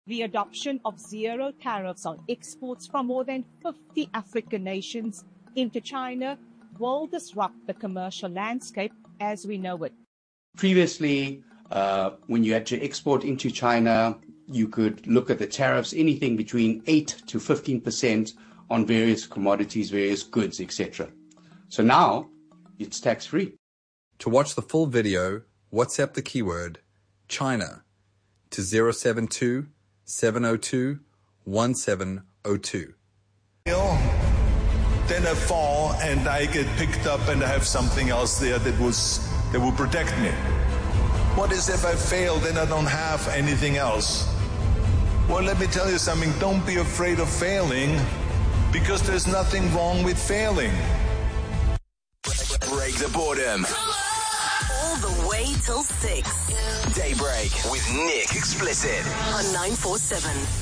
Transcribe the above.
The adoption of zero tariffs on exports from more than 50 African nations into China will disrupt the commercial landscape as we know it. Previously, when you had to export into China, you could look at the tariffs, anything between 8 to 15% on various commodities, various goods, etc. So now it's tax-free. To watch the full video, WhatsApp the keyword China to 072 702 1702. Then I fall and I get picked up and I have something else there that will protect me. What is if I fail, then I don't have anything else? Well, let me tell you something. Don't be afraid of failing, because there's nothing wrong with failing. Break the boredom. All the way till 6. Daybreak with Nick Explicit On 947.